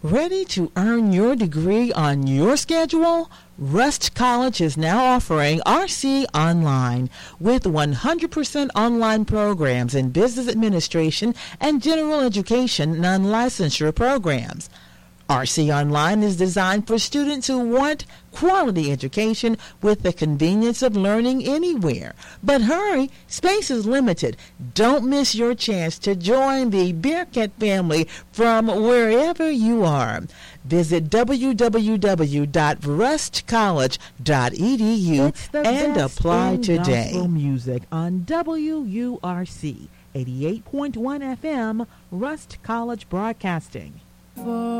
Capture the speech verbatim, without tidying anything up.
Ready to earn your degree on your schedule? Rust College is now offering R C Online with one hundred percent online programs in business administration and general education non-licensure programs. R C Online is designed for students who want quality education with the convenience of learning anywhere. But hurry, space is limited. Don't miss your chance to join the Bearcat family from wherever you are. Visit w w w dot rust college dot e d u and apply today. Gospel music on W U R C eighty-eight point one F M, Rust College Broadcasting.